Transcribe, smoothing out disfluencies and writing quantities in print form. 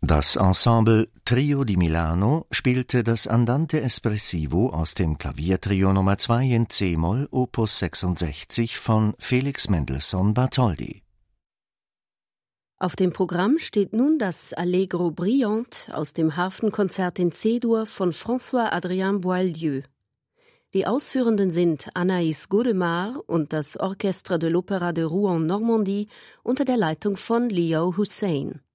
Das Ensemble Trio di Milano spielte das Andante Espressivo aus dem Klaviertrio Nummer 2 in c-Moll Opus 66 von Felix Mendelssohn Bartholdy. Auf dem Programm steht nun das Allegro Brillante aus dem Harfenkonzert in C-Dur von François-Adrien Boieldieu. Die Ausführenden sind Anaïs Godemar und das Orchestre de l'Opéra de Rouen Normandie unter der Leitung von Leo Hussein.